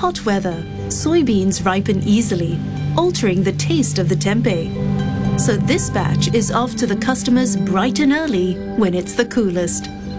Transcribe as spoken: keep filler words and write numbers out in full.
hot weather, soybeans ripen easily, altering the taste of the tempeh. So this batch is off to the customers bright and early when it's the coolest.